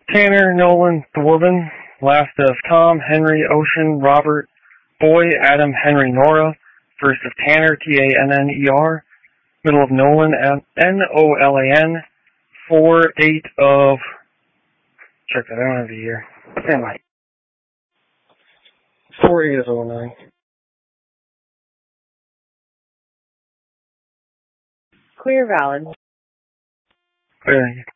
Tanner, Nolan, Thorben. Last of Tom, Henry, Ocean, Robert, Boy, Adam, Henry, Nora. First of Tanner, Tanner. Middle of Nolan, Nolan. 4/8 of... Check that, I don't have the year. Anyway. 4/8 of 09. Clear valid. Clear.